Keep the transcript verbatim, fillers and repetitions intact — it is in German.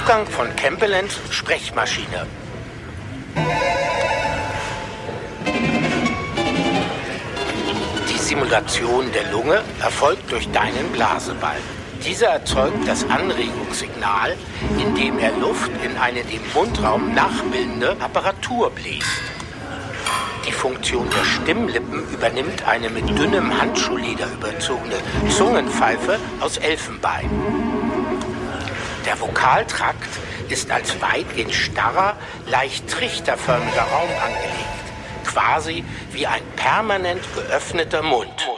Aufgang von Campbellands Sprechmaschine. Die Simulation der Lunge erfolgt durch deinen Blasebalg. Dieser erzeugt das Anregungssignal, indem er Luft in eine dem Mundraum nachbildende Apparatur bläst. Die Funktion der Stimmlippen übernimmt eine mit dünnem Handschuhleder überzogene Zungenpfeife aus Elfenbein. Der Vokaltrakt ist als weitgehend starrer, leicht trichterförmiger Raum angelegt, quasi wie ein permanent geöffneter Mund.